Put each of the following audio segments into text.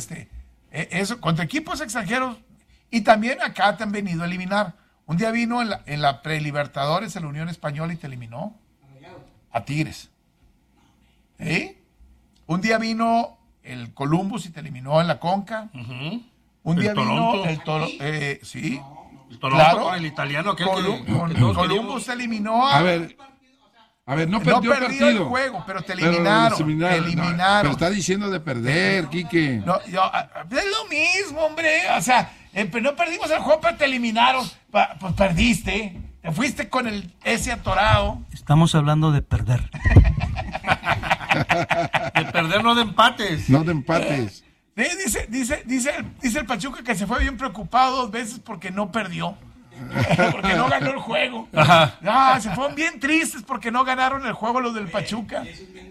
eso, contra equipos extranjeros, y también acá te han venido a eliminar. Un día vino en la Prelibertadores en la Unión Española y te eliminó a Tigres. Un día vino el Columbus y te eliminó en la Conca. Un día vino el Toronto. Sí. El Toronto, claro, con el italiano que Columbus te eliminó A ver, no perdió partido. El juego, pero te eliminaron. Pero está diciendo de perder, Quique. No, es lo mismo, hombre. O sea, no perdimos el juego, pero te eliminaron. Pues perdiste. Te fuiste con ese atorado. Estamos hablando de perder. De perder, no de empates. No de empates. Dice el Pachuca que se fue bien preocupado 2 veces porque no perdió. Porque no ganó el juego. Se fueron bien tristes porque no ganaron el juego los del Pachuca.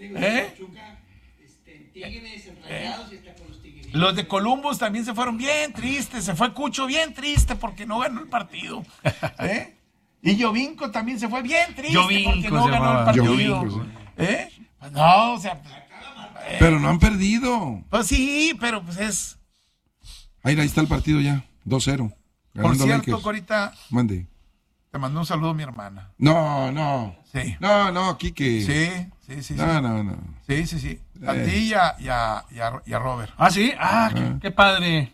Los de Columbus también se fueron bien tristes. Se fue Cucho bien triste porque no ganó el partido. Y Yovinco también se fue bien triste porque no ganó el partido. No, o sea... Pero no han perdido. Pues sí, pero pues es... Ahí está el partido ya, 2-0. Por cierto, Lakers. Corita, Mande. te mandó un saludo a mi hermana. No. Sí. No, Quique. Sí. No. Sí. A ti y a Robert. Ah, sí. Qué padre.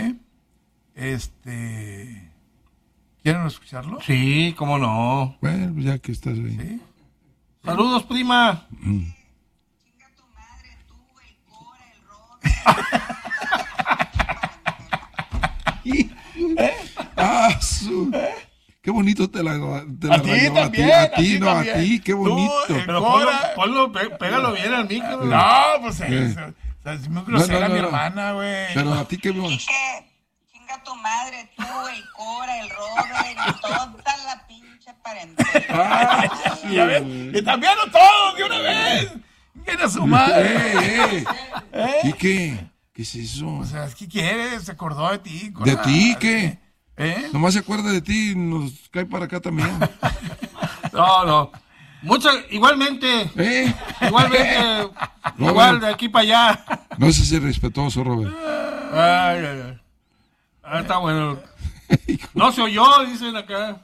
¿Quieren escucharlo? Sí, cómo no. Bueno, pues ya que estás ahí. Sí. Saludos, prima. Chinga tu madre, tú, el Cora, el Robert. Qué bonito te la A ti regaló, también. a ti, qué bonito. Pero ponlo, pégalo bien al micro. No, pues es muy grosera mi hermana, güey. Pero a ti qué bonito. Quique, chinga tu madre, tú, el Cora, el Robert, y toda la pinche parentela. Ya ves, y también a todos de una vez. Mira su madre. Quique, ¿qué es eso? O sea, ¿qué quieres? Se acordó de ti. ¿De ti qué? Nomás se acuerda de ti y nos cae para acá también. No. Igualmente. Igualmente. Igual de aquí para allá. No sé si es respetuoso, Robert. Ay. Está bueno. No se oyó, dicen acá.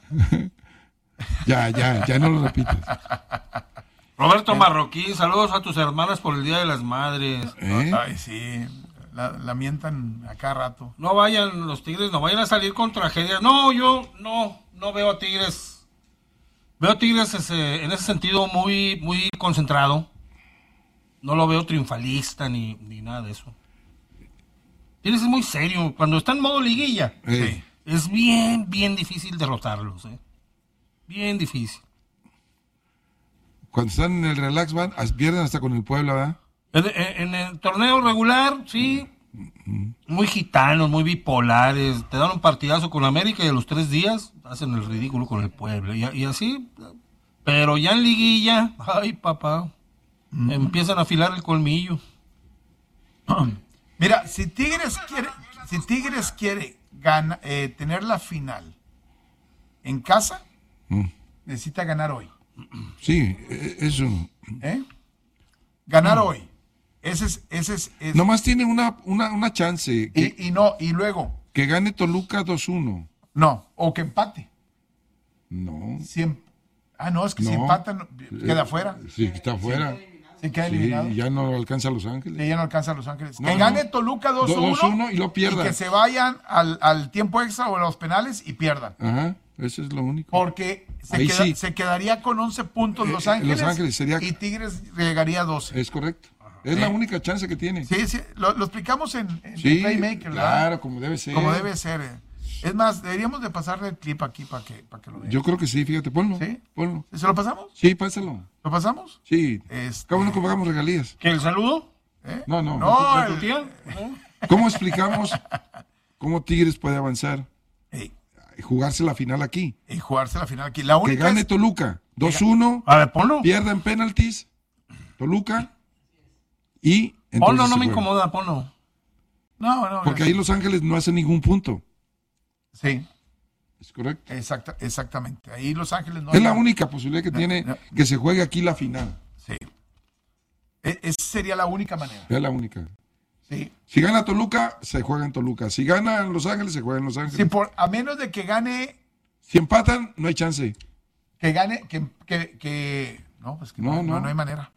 Ya no lo repitas. Roberto Marroquín, saludos a tus hermanas por el Día de las Madres. Ay, sí. La mientan a cada rato. No vayan los Tigres, no vayan a salir con tragedias. No, yo no veo a Tigres. Veo a Tigres en ese sentido muy concentrado. No lo veo triunfalista ni nada de eso. Tigres es muy serio. Cuando está en modo liguilla, es bien difícil derrotarlos. Bien difícil. Cuando están en el relax pierden hasta con el Puebla, ¿verdad? En el torneo regular, sí, muy gitanos, muy bipolares, te dan un partidazo con América y a los 3 días hacen el ridículo con el Puebla, y así, pero ya en liguilla, ay papá, empiezan a afilar el colmillo. Mira, si Tigres quiere tener la final en casa, necesita ganar hoy. Sí, eso. Ganar hoy. Ese es. Nomás tiene una chance. Y luego. Que gane Toluca 2-1. No, o que empate. No. No, es que si empatan, queda afuera. Sí, está afuera. Sí, queda eliminado. Ya no alcanza a Los Ángeles. Sí, ya no alcanza a Los Ángeles. Que gane Toluca 2-1 y lo pierdan. Y que se vayan al tiempo extra o a los penales y pierdan. Ajá, eso es lo único. Porque se quedaría con 11 puntos Los Ángeles sería... y Tigres llegaría a 12. Es correcto. Es la única chance que tiene. Sí, lo explicamos en Playmaker, ¿verdad? Claro, como debe ser. Como debe ser. Es más, deberíamos de pasarle el clip aquí para que lo vean. Yo creo que sí, fíjate, ponlo. ¿Sí? Ponlo. ¿Se lo pasamos? Sí, pásalo. ¿Lo pasamos? Sí. Cada uno que pagamos regalías. ¿Que el saludo? No. No, ¿Tu tía? ¿Cómo explicamos cómo Tigres puede avanzar? Y jugarse la final aquí. Y jugarse la final aquí. La única que gane Toluca 2-1. A ver, ponlo. Pierda en penaltis. Toluca. Y ponlo, no me incomoda, ponlo. No. Porque ahí Los Ángeles no hace ningún punto. Sí. Es correcto. Exactamente. Ahí Los Ángeles no. Es la única posibilidad que tiene que se juegue aquí la final. Sí. Esa sería la única manera. Es la única. Sí. Si gana Toluca, se juega en Toluca. Si gana en Los Ángeles, se juega en Los Ángeles. Sí, a menos de que gane. Si empatan, no hay chance. Que gane, no, pues que no hay manera.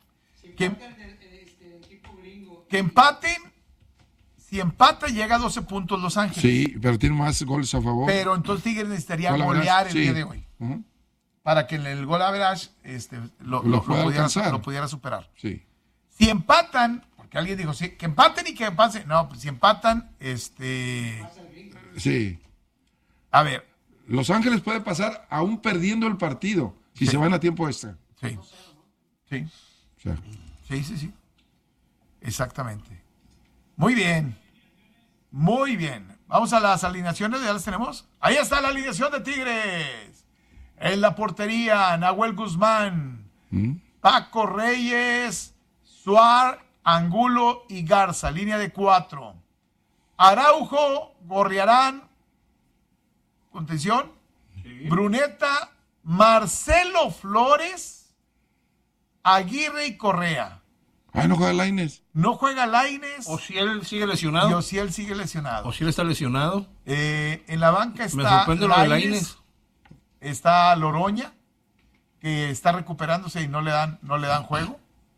Que empaten. Si empata, llega a 12 puntos Los Ángeles. Sí, pero tiene más goles a favor. Pero entonces Tigres necesitaría golear el día de hoy. Uh-huh. Para que el gol average lo pudiera superar. Sí. Si empatan, porque alguien dijo, sí, que empaten y que empaten. No, pues si empatan, Sí. A ver. Los Ángeles puede pasar aún perdiendo el partido si se van a tiempo extra. Sí. Sí. O sea. Sí. Exactamente. Muy bien. Muy bien. Vamos a las alineaciones, ¿ya las tenemos? Ahí está la alineación de Tigres. En la portería, Nahuel Guzmán, Paco Reyes, Suárez, Angulo y Garza, línea de 4. Araujo, Gorriarán, contención, sí. Bruneta, Marcelo Flores, Aguirre y Correa. ¿No juega Lainez? No juega Lainez. ¿O si él sigue lesionado? ¿O si él está lesionado? En la banca está Me sorprende lo de Lainez. Está Loroña, que está recuperándose y no le dan juego.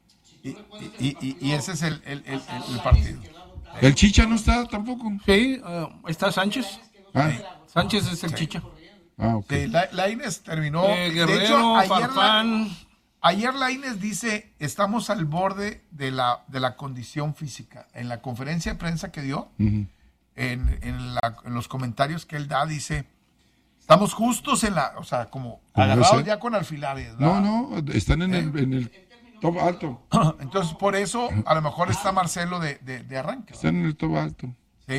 Y ese es el partido. ¿El Chicha no está tampoco? Sí, está Sánchez. Sánchez es el Chicha. Okay. Lainez terminó. Guerrero, de hecho, Farfán. Ayer Lainez dice, estamos al borde de la condición física. En la conferencia de prensa que dio, uh-huh. en los comentarios que él da, dice, estamos justos como agarrados ya con alfilares. ¿Verdad? No, están en el top alto. Entonces, por eso, a lo mejor está Marcelo de arranque. Están en el top alto. Sí.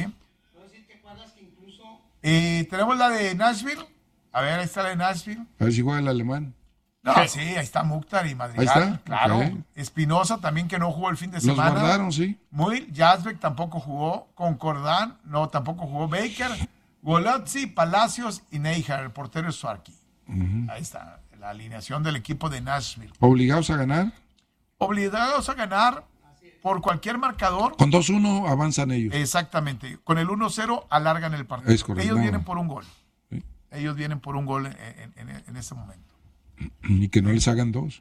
Tenemos la de Nashville. A ver, ahí está la de Nashville. A ver si juega el alemán. No, sí, ahí está Mukhtar y Madrigal. Ahí está. Claro. Okay. Espinosa también, que no jugó el fin de semana. Los guardaron, sí. Yazbek tampoco jugó. Concordán, no, tampoco jugó. Baker, Golozzi, Palacios y Neijar, el portero Suarqui. Uh-huh. Ahí está, la alineación del equipo de Nashville. ¿Obligados a ganar? Obligados a ganar por cualquier marcador. Con 2-1 avanzan ellos. Exactamente. Con el 1-0 alargan el partido. Es correcto. Ellos vienen por un gol. ¿Sí? Ellos vienen por un gol en este momento. Y que no les hagan 2.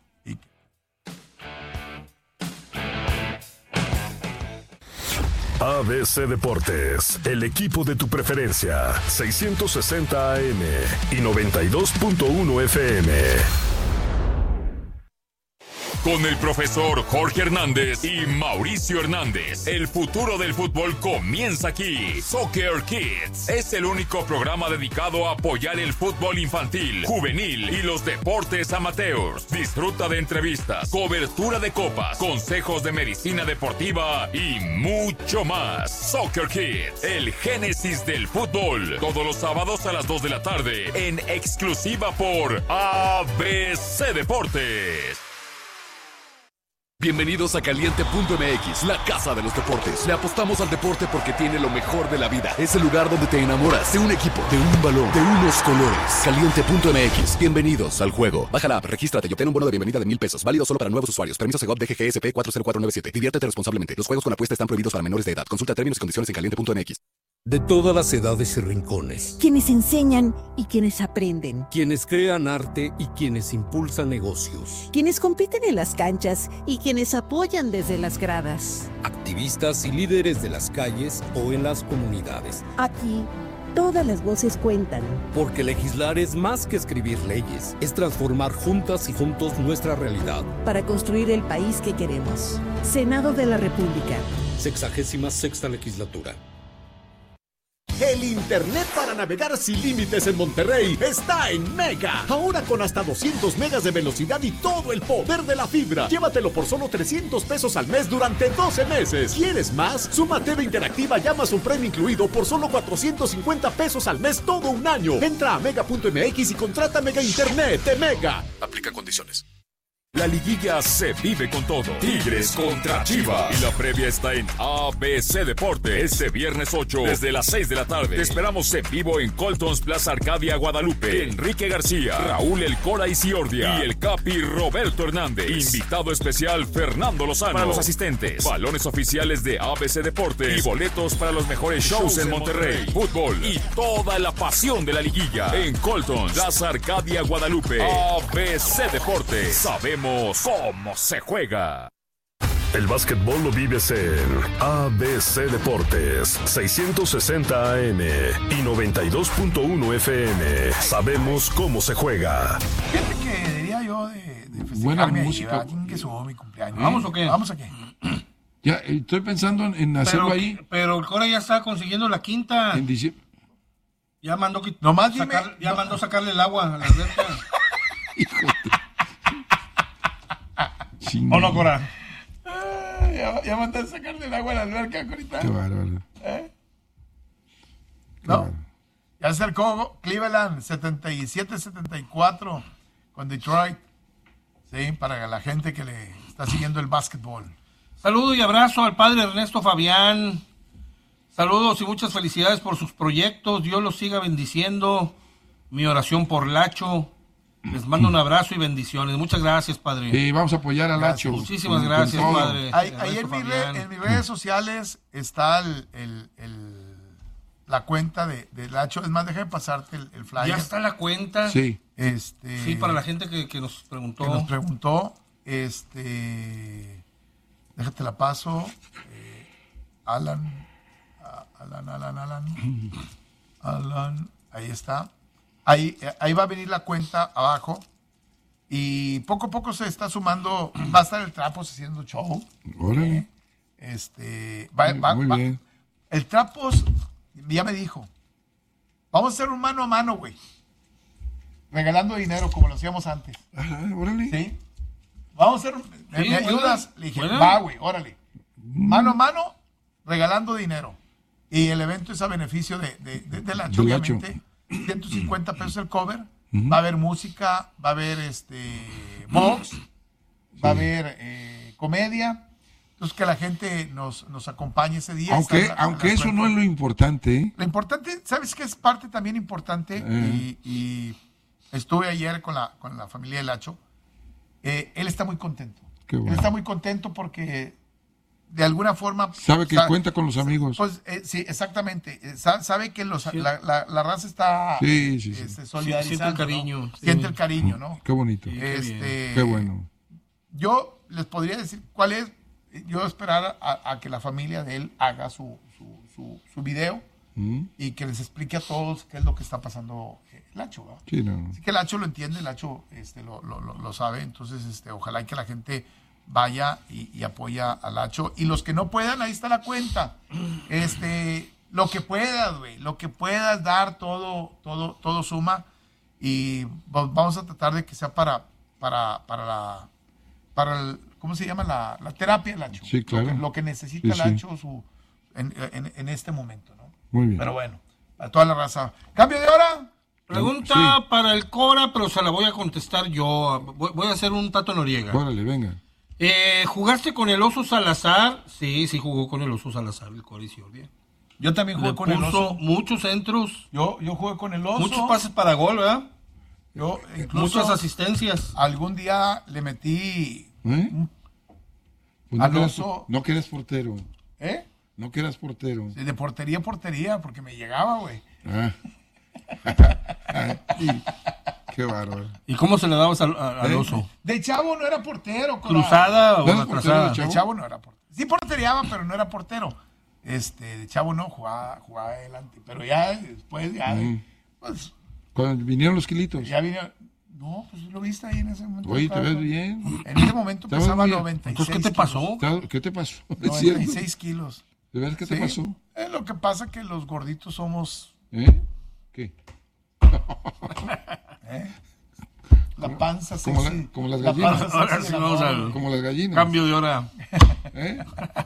ABC Deportes, el equipo de tu preferencia, 660 AM y 92.1 FM. Con el profesor Jorge Hernández y Mauricio Hernández, el futuro del fútbol comienza aquí. Soccer Kids es el único programa dedicado a apoyar el fútbol infantil, juvenil y los deportes amateurs. Disfruta de entrevistas, cobertura de copas, consejos de medicina deportiva y mucho más. Soccer Kids, el génesis del fútbol. Todos los sábados a las 2 de la tarde en exclusiva por ABC Deportes. Bienvenidos a Caliente.mx, la casa de los deportes. Le apostamos al deporte porque tiene lo mejor de la vida. Es el lugar donde te enamoras de un equipo, de un balón, de unos colores. Caliente.mx, bienvenidos al juego. Baja la app, regístrate y obtén un bono de bienvenida de $1,000. Válido solo para nuevos usuarios. Permiso Segov DGGSP 40497. Diviértete responsablemente. Los juegos con apuesta están prohibidos para menores de edad. Consulta términos y condiciones en Caliente.mx. De todas las edades y rincones. Quienes enseñan y quienes aprenden. Quienes crean arte y quienes impulsan negocios. Quienes compiten en las canchas y quienes apoyan desde las gradas. Activistas y líderes de las calles o en las comunidades. Aquí, todas las voces cuentan. Porque legislar es más que escribir leyes. Es transformar juntas y juntos nuestra realidad. Para construir el país que queremos. Senado de la República. 66ª legislatura. El internet para navegar sin límites en Monterrey está en Mega. Ahora con hasta 200 megas de velocidad y todo el poder de la fibra. Llévatelo por solo $300 al mes durante 12 meses. ¿Quieres más? Suma TV interactiva y Amazon Prime incluido por solo $450 al mes todo un año. Entra a mega.mx y contrata Mega Internet de Mega. Aplica condiciones. La liguilla se vive con todo. Tigres contra Chivas. Y la previa está en ABC Deportes. Este viernes 8, desde las 6 de la tarde. Te esperamos en vivo en Coltons Plaza Arcadia, Guadalupe. Enrique García, Raúl El Cora Isiordia y el Capi Roberto Hernández. Invitado especial Fernando Lozano. Para los asistentes, balones oficiales de ABC Deportes y boletos para los mejores shows en Monterrey. Fútbol y toda la pasión de la liguilla en Coltons Plaza Arcadia, Guadalupe. ABC Deportes. Sabemos cómo se juega. El básquetbol lo vives en ABC Deportes, 660 AM y 92.1 FM. Sabemos cómo se juega. Fíjate que diría yo de buena festejarme música. ahí, ¿quién que subo mi cumpleaños? ¿Vamos o qué? ¿Vamos a qué? Ya, estoy pensando en hacerlo ahí. Pero el Cora ya está consiguiendo la quinta. En diciembre. Ya mandó mandó sacarle el agua a la alberca. ¿O no, Cora? Ya mandé a sacarle el agua a la alberca, Corita. Qué bárbaro. No. Ya se acercó Cleveland 77-74 con Detroit. Sí, para la gente que le está siguiendo el básquetbol. Saludo y abrazo al padre Ernesto Fabián. Saludos y muchas felicidades por sus proyectos. Dios los siga bendiciendo. Mi oración por Lacho. Les mando un abrazo y bendiciones. Muchas gracias, padre. Sí, vamos a apoyar a Lacho. Muchísimas gracias, padre. Ahí en mis redes sociales está la cuenta de Lacho. Es más, déjame pasarte el flyer. ¿Ya está la cuenta? Sí. Sí, para la gente que nos preguntó. Déjate la paso. Alan, ahí está. Ahí va a venir la cuenta abajo y poco a poco se está sumando, va a estar el Trapos haciendo show. Órale. Muy bien. El Trapos ya me dijo, vamos a hacer un mano a mano, güey. Regalando dinero como lo hacíamos antes. Órale. Sí. Vamos a hacer ¿me ayudas? Le dije, va, güey, órale. Mano a mano, regalando dinero. Y el evento es a beneficio de Lacho, obviamente. 150 pesos el cover. Va a haber música, va a haber box, va a haber comedia. Entonces que la gente nos acompañe ese día. Aunque eso no es lo importante. Lo importante, ¿sabes qué es parte también importante? Y estuve ayer con la familia de Lacho. Él está muy contento. Qué bueno. Él está muy contento porque de alguna forma sabe que cuenta con los amigos. Pues sí, exactamente. Sabe que la raza está solidarizando. Siente el cariño. ¿no? Siente el cariño, ¿no? Qué bonito. Qué bueno. Yo les podría decir cuál es. Yo esperar a que la familia de él haga su video y que les explique a todos qué es lo que está pasando Lacho, ¿verdad? Sí, no. Así que Lacho lo entiende, Lacho lo sabe. Entonces, ojalá y que la gente vaya y apoya a Lacho. Y los que no puedan, ahí está la cuenta. Lo que puedas, güey, lo que puedas dar, todo suma. Y vamos a tratar de que sea para el, ¿cómo se llama? La terapia, Lacho. Sí, claro. Lo que necesita Lacho en este momento, ¿no? Muy bien. Pero bueno, a toda la raza. ¿Cambio de hora? Pregunta para el Cora, pero se la voy a contestar yo. Voy a hacer un Tato Noriega. Órale, venga. ¿Jugaste con el Oso Salazar? Sí, jugó con el Oso Salazar, el Cora Isiordia. Yo también jugué con el Oso. Muchos centros. Yo jugué con el Oso. Muchos pases para gol, ¿verdad? Yo incluso muchas asistencias. Algún día le metí Pues al Oso. No que eres portero. No que eras portero. Sí, de portería a portería, porque me llegaba, güey. Qué bárbaro. ¿Y cómo se le dabas al Oso? De chavo no era portero. ¿Cruzada o atrasada? De chavo no era portero. Sí porteriaba, pero no era portero. De chavo no, jugaba adelante. Pero ya después, pues... Cuando vinieron los kilitos. Ya vinieron... No, pues lo viste ahí en ese momento. Oye, ¿te ves bien? En ese momento pesaba 96 Entonces, ¿qué te pasó? ¿Qué te pasó? 96 kilos. ¿De ver qué te pasó? Lo que pasa que los gorditos somos... ¿Qué? La panza como las gallinas. Ahora sí vamos a... Como las gallinas. Cambio de hora.